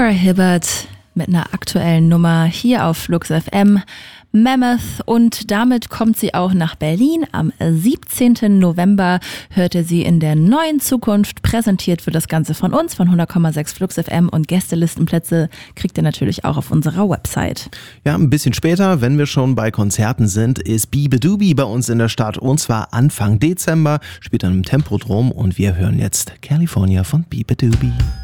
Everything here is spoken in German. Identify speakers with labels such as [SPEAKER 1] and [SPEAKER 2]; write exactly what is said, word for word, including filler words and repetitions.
[SPEAKER 1] Sarah Hibbert mit einer aktuellen Nummer hier auf Flux F M, Mammoth, und damit kommt sie auch nach Berlin. Am siebzehnten November hörte sie in der neuen Zukunft. Präsentiert wird das Ganze von uns, von hundert Komma sechs Flux F M, und Gästelistenplätze kriegt ihr natürlich auch auf unserer Website.
[SPEAKER 2] Ja, ein bisschen später, wenn wir schon bei Konzerten sind, ist Beabadoobie bei uns in der Stadt, und zwar Anfang Dezember, spielt dann im Tempodrom, und wir hören jetzt California von Beabadoobie.